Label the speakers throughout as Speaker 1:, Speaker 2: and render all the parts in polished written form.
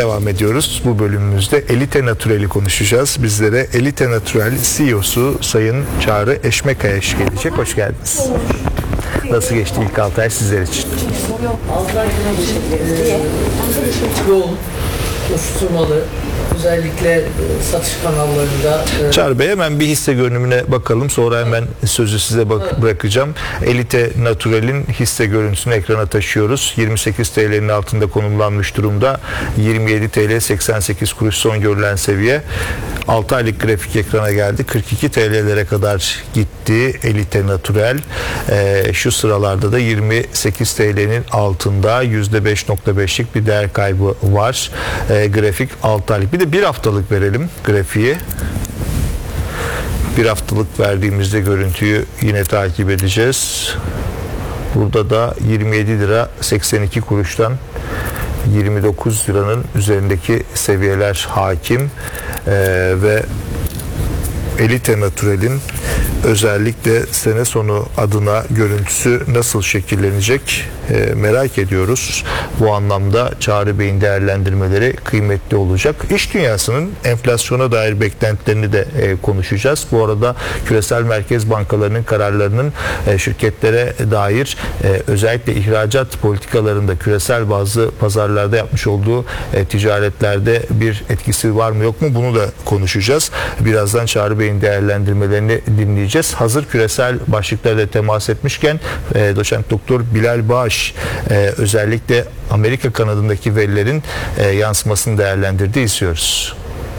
Speaker 1: devam ediyoruz. Bu bölümümüzde Elite Natural'i konuşacağız. Bizlere Elite Natural CEO'su Sayın Çağrı Eşmekaya eşlik edecek. Hoş geldiniz. Nasıl geçti ilk 6 ay sizler için?
Speaker 2: Yoğun, koşturmalı, özellikle satış kanallarında.
Speaker 1: Çağrı Bey, hemen bir hisse görünümüne bakalım. Sonra hemen sözü size bırakacağım. Elite Natural'in hisse görüntüsünü ekrana taşıyoruz. 28 TL'nin altında konumlanmış durumda. 27 TL 88 kuruş son görülen seviye. 6 aylık grafik ekrana geldi. 42 TL'lere kadar gitti Elite Natural. Şu sıralarda da 28 TL'nin altında %5.5'lik bir değer kaybı var. Grafik 6 aylık. Bir de bir haftalık verelim grafiği. Bir haftalık verdiğimizde görüntüyü yine takip edeceğiz. Burada da 27 lira 82 kuruştan 29 liranın üzerindeki seviyeler hakim. Ve Elite Natural'in özellikle sene sonu adına görüntüsü nasıl şekillenecek merak ediyoruz. Bu anlamda Çağrı Bey'in değerlendirmeleri kıymetli olacak. İş dünyasının enflasyona dair beklentilerini de konuşacağız. Bu arada küresel merkez bankalarının kararlarının şirketlere dair özellikle ihracat politikalarında küresel bazı pazarlarda yapmış olduğu ticaretlerde bir etkisi var mı yok mu, bunu da konuşacağız. Birazdan Çağrı Bey'in değerlendirmelerini dinleyeceğiz. Hazır küresel başlıklarla temas etmişken doçent doktor Bilal Bağış özellikle Amerika kanadındaki verilerin yansımasını değerlendirdiği istiyoruz.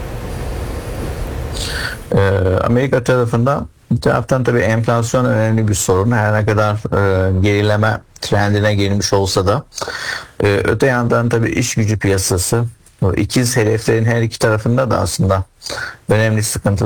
Speaker 3: Amerika tarafında bir taraftan tabii enflasyon önemli bir sorun. Her ne kadar gerileme trendine girmiş olsa da öte yandan tabii iş gücü piyasası, o ikiz hedeflerin her iki tarafında da aslında önemli sıkıntılar